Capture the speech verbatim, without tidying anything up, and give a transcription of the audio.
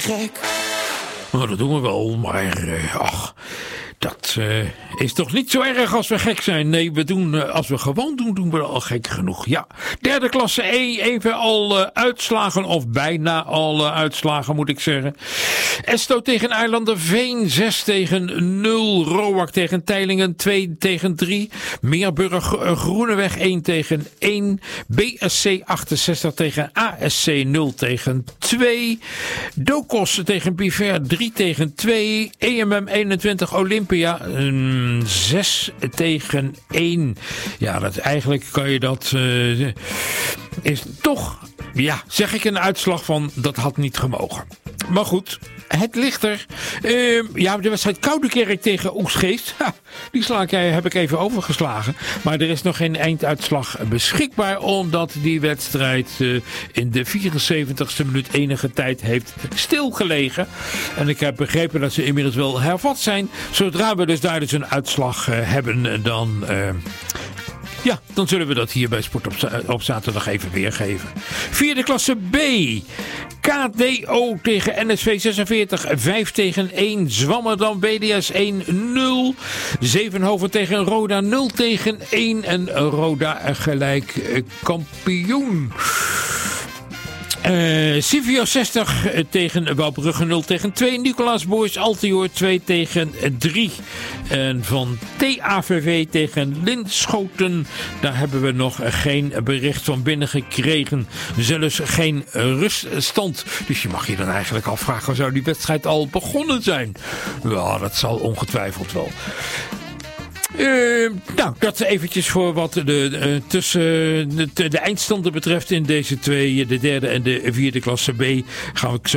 gek. Nou, dat doen we wel, maar uh, ach, dat uh, is toch niet zo erg als we gek zijn. Nee, we doen, uh, als we gewoon doen, doen we al gek genoeg. Ja, derde klasse E, even al uh, uitslagen, of bijna al uh, uitslagen moet ik zeggen. Esto tegen Eilanderveen, zes tegen nul. Roak tegen Teylingen, twee tegen drie. Meerburg uh, Groeneweg, één tegen één. B S C achtenzestig tegen A S C, nul tegen twee. Dokos tegen Biver, drie tegen twee. E M M eenentwintig Olympia, um, zes tegen één. Ja, dat, eigenlijk kan je dat... Uh, is toch... Ja, zeg ik een uitslag van... Dat had niet gemogen. Maar goed, het ligt er. Uh, ja, de wedstrijd Koudekerk tegen Oegstgeest. Ha, die sla ik, heb ik even overgeslagen. Maar er is nog geen einduitslag beschikbaar. Omdat die wedstrijd uh, in de vierenzeventigste minuut enige tijd heeft stilgelegen. En ik heb begrepen dat ze inmiddels wel hervat zijn. Zodra we dus daar dus een uitslag uh, hebben, dan... Uh, Ja, dan zullen we dat hier bij Sport op, op zaterdag even weergeven. Vierde klasse B. K D O tegen N S V zesenveertig, vijf tegen één. Zwammerdam B D S één nul. Zevenhoven tegen Roda nul tegen één. En Roda gelijk kampioen. Uh, Sivio zestig tegen Wouwbrugge nul tegen twee. Nicolaas Boys Altior twee tegen drie. En van T A V V tegen Linschoten, daar hebben we nog geen bericht van binnen gekregen. Zelfs geen ruststand. Dus je mag je dan eigenlijk afvragen, zou die wedstrijd al begonnen zijn? Ja, dat zal ongetwijfeld wel. Uh, nou, dat eventjes voor wat de, uh, tussen de, de eindstanden betreft in deze twee, de derde en de vierde klasse B, gaan we zo